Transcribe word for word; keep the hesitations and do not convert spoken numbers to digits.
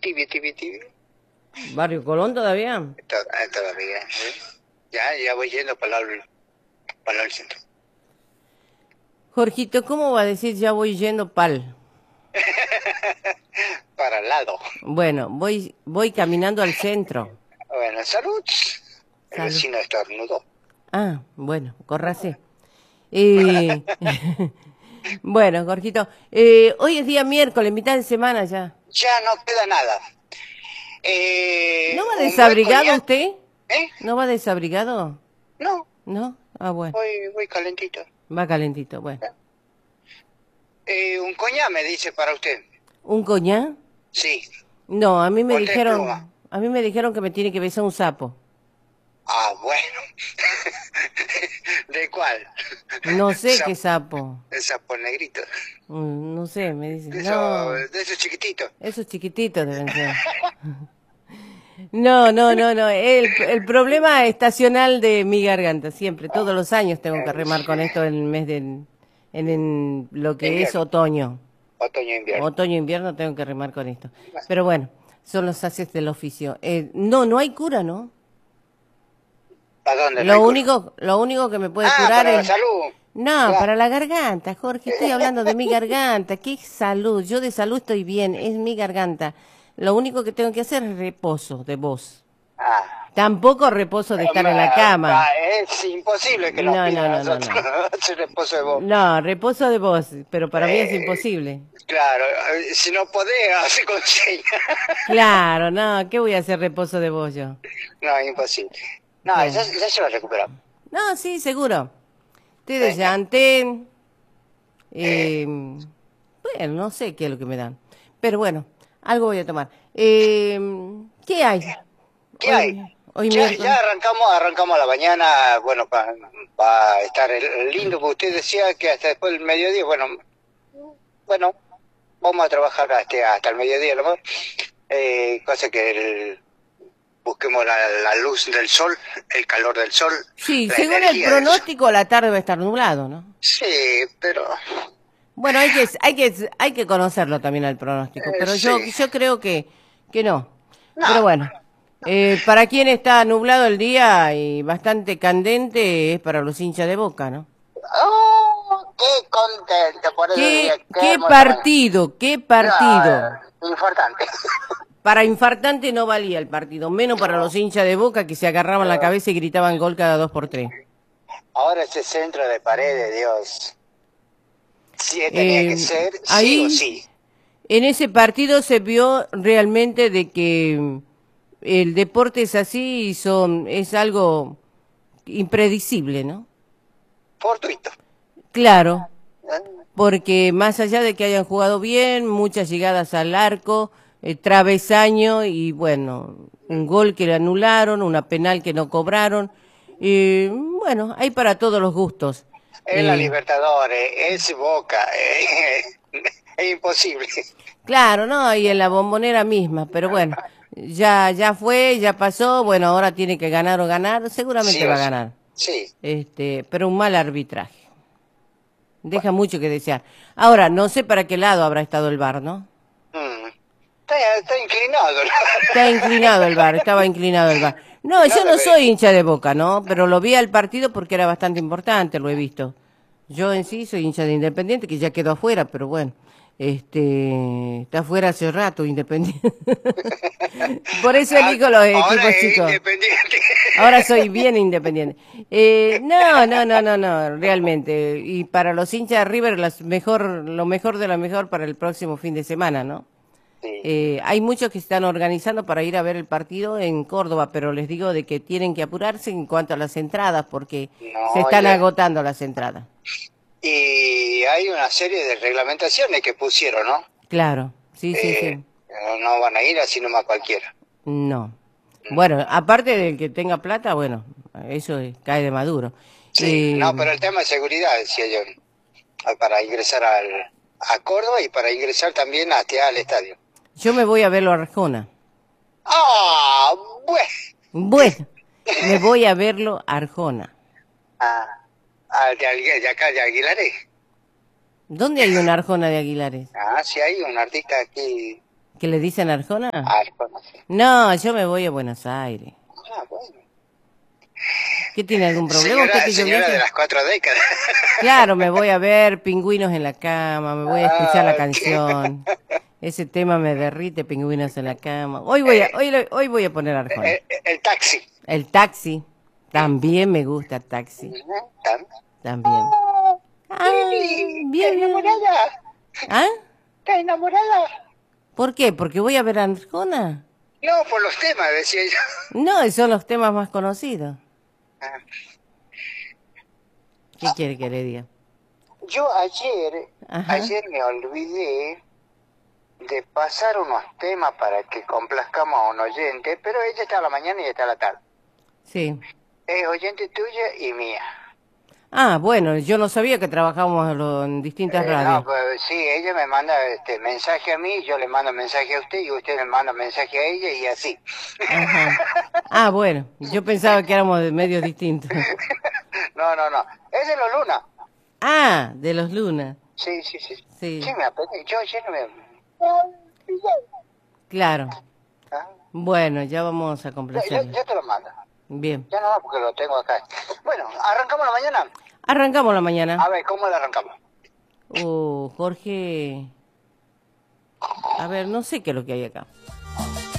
tibio, tibio, tibio. ¿Barrio Colón todavía? Tod- eh, Todavía. ¿eh? Ya, ya voy yendo para el, para el centro. Jorgito, ¿cómo va a decir ya voy yendo pal? Para el lado. Bueno, voy, voy caminando al centro. Bueno, salud. El Salud. vecino estornudó. Ah, bueno, córrase. Eh, bueno, Jorgito, eh, hoy es día miércoles, mitad de semana ya. Ya no queda nada. Eh, ¿No va un buen desabrigado coñac. usted? ¿Eh? ¿No va desabrigado? No, ¿No? Ah, bueno, voy, voy calentito. va calentito, bueno. Eh, un coñac me dice para usted. ¿Un coñá? Sí. No, a mí me Con tres dijeron, plumas. a mí me dijeron que me tiene que besar un sapo. Ah, bueno. ¿De cuál? No sé Sap- qué sapo. El sapo negrito. Mm, No sé, me De dicen. esos, No, de esos chiquititos. esos chiquititos deben ser. No, no, no, no. El, el problema estacional de mi garganta, siempre, todos los años tengo que remar con esto en el mes de, en, en lo que es Invierno. otoño. Otoño invierno. Otoño, invierno tengo que remar con esto. Pero bueno, son los haces del oficio. Eh, no, no hay cura, ¿no? ¿Para dónde? Lo No hay único, lo único que me puede Ah, curar para la es... salud. No, Claro. para la garganta, Jorge, estoy hablando de mi garganta. ¿Qué salud? Yo de salud estoy bien, es mi garganta. Lo único que tengo que hacer es reposo de voz. Ah. Tampoco reposo de estar en la Ah, cama. es imposible que nos No, pidan no, a no, no, nosotros hacer reposo de voz. No, reposo de voz, pero para mí es Eh, imposible. Claro, eh, si no podés, hacer con señas. Claro, no, ¿qué voy a hacer reposo de voz yo? No, es imposible. No, ¿Qué? ya, ya se lo recuperamos. No, sí, seguro. Ustedes Venga. ya anten, Eh, eh, bueno, no sé qué es lo que me dan. Pero bueno, algo voy a tomar. Eh, ¿qué hay? ¿Qué hay? Hoy, hoy Ya, miércoles. ya arrancamos, arrancamos a la mañana, bueno, para va a estar el- lindo, que usted decía que hasta después del mediodía, bueno, bueno, vamos a trabajar hasta, hasta el mediodía, ¿no? Eh, cosa que el- busquemos la, la luz del sol, el calor del sol, Sí, la según el energía del sol. pronóstico, la tarde va a estar nublado, ¿no? Sí, pero Bueno, hay que, hay que, hay que conocerlo también al pronóstico, eh, pero yo, sí, yo creo que, que no. no, Pero bueno, eh, para quien está nublado el día y bastante candente es para los hinchas de Boca, ¿no? oh, qué contento, por eso diría, ¿Qué, qué qué hermosa mañana. partido, qué No, partido? eh, importante. Para infartante no valía el partido, menos para los hinchas de Boca que se agarraban la cabeza y gritaban gol cada dos por tres. Ahora ese centro de paredes, Dios, sí tenía que Eh, ser, sí o ahí, sí. en ese partido se vio realmente de que el deporte es así y son, es algo impredecible, ¿no? Fortuito. Claro, ¿eh? porque más allá de que hayan jugado bien, muchas llegadas al arco, eh, travesaño y bueno, un gol que le anularon, una penal que no cobraron, y bueno, hay para todos los gustos. Es la Eh, Libertadores, es Boca, eh, es imposible. claro, ¿no? Y en la Bombonera misma, pero bueno, ya, ya fue, ya pasó, bueno, ahora tiene que ganar o ganar, seguramente Sí va o a sí. ganar. Sí. Este, pero un mal arbitraje. Deja mucho que desear. Ahora, no sé para qué lado habrá estado el V A R, ¿no? Mm. Está, está inclinado. Está inclinado el V A R, estaba inclinado el V A R. No, No yo no debería. soy hincha de Boca, ¿no? Pero lo vi al partido porque era bastante importante, lo he visto. Yo en sí soy hincha de Independiente, que ya quedó afuera, pero bueno, este, está afuera hace rato Independiente. Por eso Ah, elijo los ahora equipos es chicos. independiente. Ahora soy bien independiente. Eh, no, no, no, no, no, realmente. Y para los hinchas de River, las mejor, lo mejor de lo mejor para el próximo fin de semana, ¿no? Sí. Eh, hay muchos que se están organizando para ir a ver el partido en Córdoba, pero les digo de que tienen que apurarse en cuanto a las entradas, porque No, se están ya. agotando las entradas. Y hay una serie de reglamentaciones que pusieron, ¿no? Claro, sí, sí, Eh, sí. no, no van a ir así nomás cualquiera. No. Bueno, aparte del que tenga plata, bueno, eso es- cae de maduro. Sí, Eh, no, pero el tema de seguridad, decía yo, para ingresar al, a Córdoba y para ingresar también hacia el estadio. yo me voy a verlo a Arjona. Ah, bueno. Bueno, me voy a verlo a Arjona. Ah, ah, de, Agu- de acá, de Aguilares. ¿Dónde hay una Arjona de Aguilares? Ah, sí, hay un artista aquí. ¿Qué le dicen Arjona? Arjona, sí. No, yo me voy a Buenos Aires. Ah, bueno. ¿Qué tiene algún problema Señora, usted que yo señora viaje? de las cuatro décadas. Claro, me voy a ver Pingüinos en la cama, me voy a escuchar la Ah, canción. Ese tema me derrite, Pingüinos en la cama. Hoy voy a, hoy, lo- hoy voy a poner Arjona. el, el taxi. El taxi, también me gusta el taxi, Ujú, tam- también. Ah, Lili, ¿estás bien, bien. enamorada? ¿Ah? ¿Estás enamorada? ¿Por qué? ¿Porque voy a ver a Arjona? No, por los temas, decía yo. No, son los temas más conocidos. Ah. ¿Qué quiere que le diga? Yo ayer, Ajá. ayer me olvidé de pasar unos temas para que complazcamos a un oyente, pero ella está a la mañana y está a la tarde. Sí. Es oyente tuya y mía. Ah, bueno, yo no sabía que trabajábamos lo- en distintas Eh, no, radios. pues sí, ella me manda este mensaje a mí, yo le mando mensaje a usted y usted le manda mensaje a ella y así. Ajá. Ah, bueno, yo pensaba que éramos de medios distintos. No, no, no. Es de los Luna. Ah, de los Lunas. Sí, sí, sí. Sí, Sí, me apetece. Yo ayer no me... claro. Ah, Bueno, ya vamos a Yo, yo, complacerle. yo te lo mando. Bien. Ya no, porque lo tengo acá. Bueno, ¿arrancamos la mañana? Arrancamos la mañana. A ver, ¿cómo la arrancamos? Oh, Jorge. A ver, no sé qué es lo que hay acá.